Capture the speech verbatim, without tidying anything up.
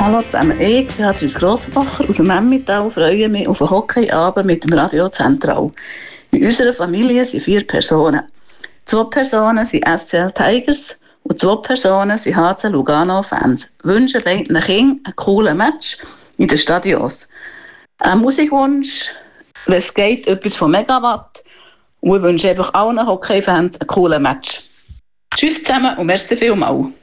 Hallo zusammen, ich, Beatrice Grossenbacher aus dem Emmental, freue mich auf einen Hockeyabend mit dem Radio Zentral. In unserer Familie sind vier Personen. Zwei Personen sind S C L Tigers und zwei Personen sind H C Lugano-Fans. Ich wünsche beiden Kindern einen coolen Match in den Stadions. Ein Musikwunsch, wenn es geht, etwas von Megawatt. Und ich wünsche einfach allen Hockey-Fans einen coolen Match. Tschüss zusammen und merci vielmals.